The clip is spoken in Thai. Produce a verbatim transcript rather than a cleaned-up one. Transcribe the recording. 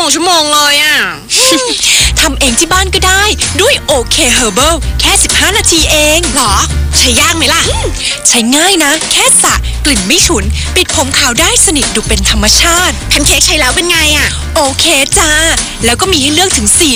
องชั่วโมงเลยอ่ะทำเองที่บ้านก็ได้ด้วยโอเคเฮอร์เบิลแค่สิบห้านาทีเองหรอใช้ยากไหมล่ะใช้ง่ายนะแค่สระกลิ่นไม่ฉุนปิดผมขาวได้สนิทดูเป็นธรรมชาติแพนเค้กใช้แล้วเป็นไงอ่ะโอเคจ้าแล้วก็มีให้เลือกถึงสี่